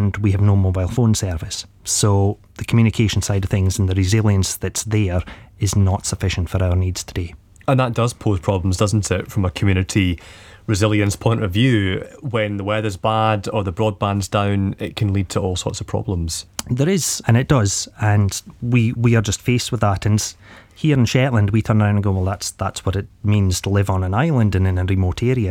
and we have no mobile phone service. So the communication side of things and the resilience that's there is not sufficient for our needs today. And that does pose problems, doesn't it, from a community resilience point of view? When the weather's bad or the broadband's down, it can lead to all sorts of problems. There is, and it does, and we are just faced with that. And here in Shetland, we turn around and go, well, that's what it means to live on an island and in a remote area.